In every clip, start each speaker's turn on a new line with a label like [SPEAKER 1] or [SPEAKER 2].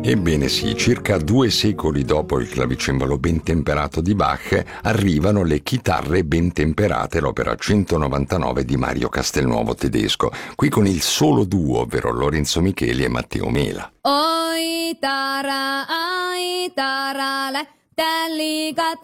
[SPEAKER 1] Ebbene sì, circa 2 secoli dopo il clavicembalo ben temperato di Bach arrivano le chitarre ben temperate, l'opera 199 di Mario Castelnuovo tedesco, qui con il solo duo, ovvero Lorenzo Micheli e Matteo Mela.
[SPEAKER 2] Oi tara le tellikat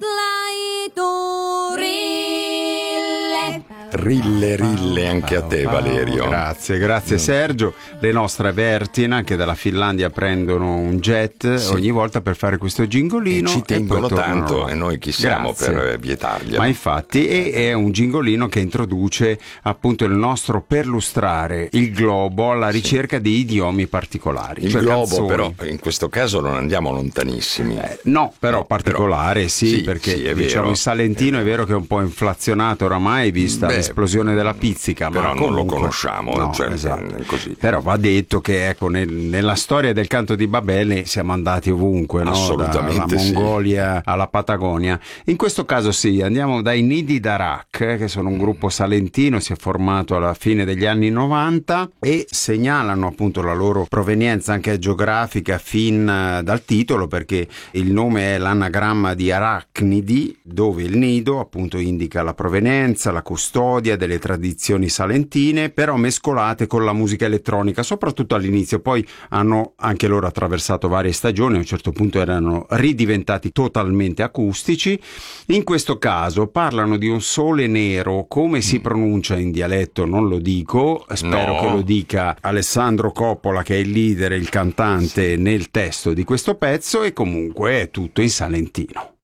[SPEAKER 2] laiturille.
[SPEAKER 1] Rille anche a te, Valerio.
[SPEAKER 3] Grazie Sergio. Le nostre Vertin anche dalla Finlandia prendono un jet ogni volta per fare questo gingolino
[SPEAKER 1] e ci tengono tanto
[SPEAKER 3] loro.
[SPEAKER 1] E noi chi siamo per vietarglielo?
[SPEAKER 3] Ma infatti è un gingolino che introduce appunto il nostro perlustrare il globo alla ricerca di idiomi particolari.
[SPEAKER 1] Il
[SPEAKER 3] cioè
[SPEAKER 1] globo
[SPEAKER 3] canzoni.
[SPEAKER 1] però in questo caso non andiamo lontanissimi.
[SPEAKER 3] No, però particolare sì,
[SPEAKER 1] sì,
[SPEAKER 3] perché
[SPEAKER 1] è
[SPEAKER 3] diciamo
[SPEAKER 1] vero.
[SPEAKER 3] il salentino è vero che è un po' inflazionato oramai vista l'esplosione della pizzica,
[SPEAKER 1] però
[SPEAKER 3] ma
[SPEAKER 1] non lo
[SPEAKER 3] comunque,
[SPEAKER 1] conosciamo,
[SPEAKER 3] no,
[SPEAKER 1] cioè,
[SPEAKER 3] esatto.
[SPEAKER 1] così.
[SPEAKER 3] Però va detto che ecco nella storia del canto di Babele siamo andati ovunque, no?
[SPEAKER 1] Assolutamente
[SPEAKER 3] dalla
[SPEAKER 1] sì.
[SPEAKER 3] Mongolia alla Patagonia. In questo caso sì, andiamo dai Nidi d'Arak, che sono un gruppo salentino, si è formato alla fine degli anni 90 e segnalano appunto la loro provenienza anche geografica fin dal titolo, perché il nome è l'anagramma di Arachnidi, dove il nido appunto indica la provenienza, la custodia delle tradizioni salentine, però mescolate con la musica elettronica, soprattutto all'inizio. Poi hanno anche loro attraversato varie stagioni, a un certo punto erano ridiventati totalmente acustici. In questo caso parlano di un sole nero, come si pronuncia in dialetto non lo dico, spero che lo dica Alessandro Coppola, che è il leader e il cantante nel testo di questo pezzo, e comunque è tutto in salentino.